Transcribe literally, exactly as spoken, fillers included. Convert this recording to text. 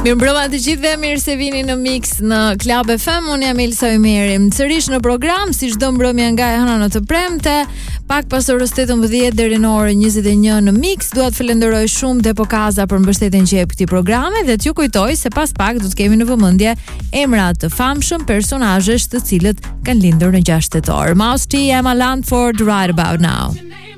Mirëmbrëma të gjithëve, mirë se vini në Mix në Club F M. Unë jam Elsa Ymeri. Sërish në program, si çdo mbrëmje nga e hëna në të premte, pak pas orës tetëmbëdhjetë deri në orën njëzet e një në Mix. Dua të falenderoj shumë Depokaza për mbështetjen që jep këtij programi dhe t'ju kujtoj se pas pak do të kemi në vëmendje emra të famshëm personazhesh të cilët kanë lindur në gjashtë tetor. Mouse T, Emma Landford, right about now.